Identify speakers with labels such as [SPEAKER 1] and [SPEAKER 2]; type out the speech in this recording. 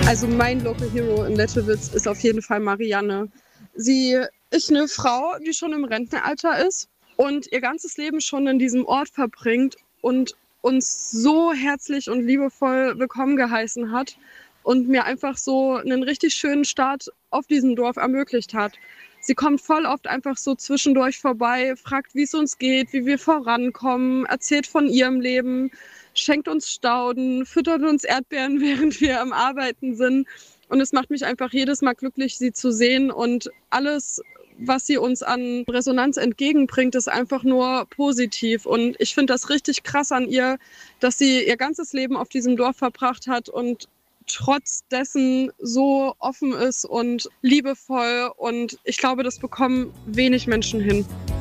[SPEAKER 1] Also mein Local Hero in Letschewitz ist auf jeden Fall Marianne. Sie ist eine Frau, die schon im Rentenalter ist und ihr ganzes Leben schon in diesem Ort verbringt und uns so herzlich und liebevoll willkommen geheißen hat und mir einfach so einen richtig schönen Start auf diesem Dorf ermöglicht hat. Sie kommt voll oft einfach so zwischendurch vorbei, fragt, wie es uns geht, wie wir vorankommen, erzählt von ihrem Leben, schenkt uns Stauden, füttert uns Erdbeeren, während wir am Arbeiten sind. Und es macht mich einfach jedes Mal glücklich, sie zu sehen. Und alles, was sie uns an Resonanz entgegenbringt, ist einfach nur positiv. Und ich finde das richtig krass an ihr, dass sie ihr ganzes Leben auf diesem Dorf verbracht hat und trotz dessen so offen ist und liebevoll. Und ich glaube, das bekommen wenig Menschen hin.